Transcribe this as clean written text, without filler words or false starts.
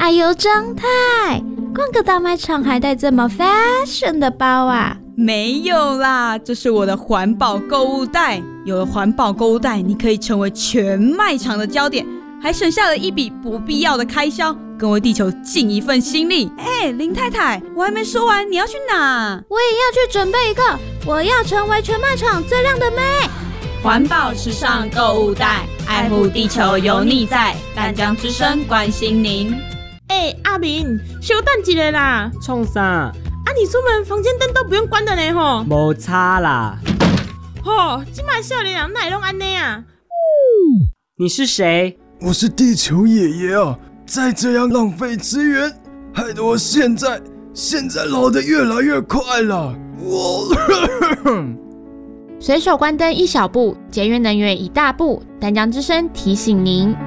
哎呦，张太，逛个大卖场还带这么 fashion 的包啊？ 没有啦，这是我的环保购物袋。有了环保购物袋，你可以成为全卖场的焦点，还省下了一笔不必要的开销，更为地球尽一份心力。林太太，我还没说完，你要去哪？ 我也要去准备一个，我要成为全卖场最亮的妹。 环保时尚购物袋，爱护地球有你在，淡江之声关心您。 阿明，稍等一下啦。 创啥？ 你出门房间灯都不用关的呢吼。 没差啦。 这摆少年人哪会拢安尼啊？ 你是谁？ 我是地球爷爷啊！再这样浪费资源，害得我现在老得越来越快了。 随手关灯一小步，节约能源一大步。淡江之声提醒您。